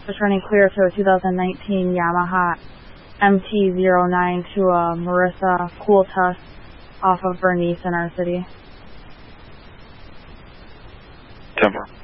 Returning clear to a 2019 Yamaha MT-09 to a Marissa Cooltuss off of Bernice in our city. 10-4.